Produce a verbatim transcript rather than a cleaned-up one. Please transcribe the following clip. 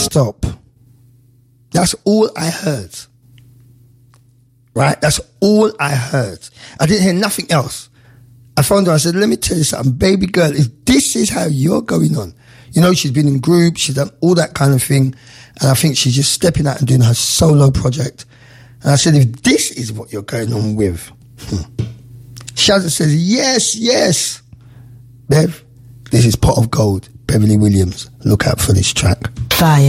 stop. That's all I heard. Right? That's all I heard. I didn't hear nothing else. I phoned her. I said, let me tell you something, baby girl, if this is how you're going on, you know, she's been in groups, she's done all that kind of thing. And I think she's just stepping out and doing her solo project. And I said, if this is what you're going on with, hmm. Shazza says, yes, yes. Bev, this is Pot of Gold, Beverly Williams. Look out for this track. Fire.